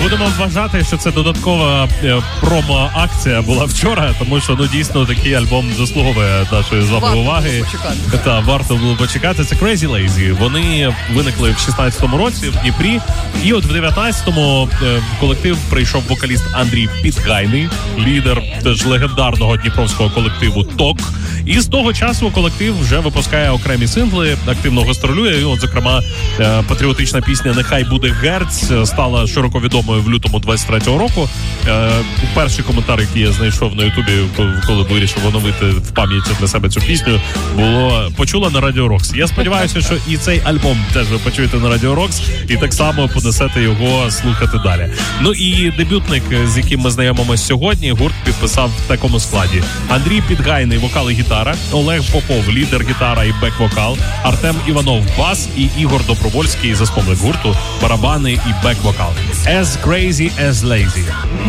Будемо вважати, що це додаткова промо-акція була вчора, тому що, ну, дійсно, такий альбом заслуговує нашої з вами уваги. Варто було почекати. Це Crazy Lazy. Вони виникли в 16-му році в Дніпрі, і от в 19-му колектив прийшов вокаліст Андрій Підгайний, лідер теж легендарного дніпровського колективу «Ток». І з того часу колектив вже випускає окремі сингли, активно гастролює. І от, зокрема, патріотична пісня «Нехай буде герць» стала широко відомою в лютому 23-го року. Перший коментар, який я знайшов на Ютубі, коли вирішив оновити в пам'яті для себе цю пісню, було «Почула на Радіо Рокс». Я сподіваюся, що і цей альбом теж ви почуєте на Радіо Рокс, і так само понесете його слухати далі. Ну і дебютник, з яким ми знайомимося сьогодні, гурт підписав в такому складі: Андрій Підгайний, вокал і гітара, Олег Попов, лідер, гітара і бек-вокал, Артем Іванов, бас і Ігор Добровольський, засновник гурту, барабани і бек-вокал. As Crazy As Lazy.